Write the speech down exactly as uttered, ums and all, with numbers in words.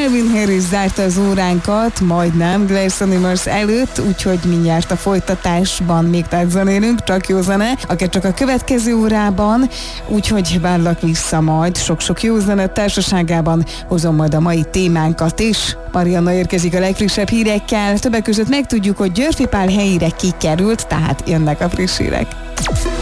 Calvin Harris zárta az óránkat, majdnem Glass Animals előtt, úgyhogy mindjárt a folytatásban még tart zenélünk, csak jó zene, akár csak a következő órában, úgyhogy várlak vissza majd sok-sok jó zene társaságában, hozom majd a mai témánkat is. Marianna érkezik a legfrissebb hírekkel, többek között megtudjuk, hogy Györfi Pál helyére kikerült, tehát jönnek a friss hírek.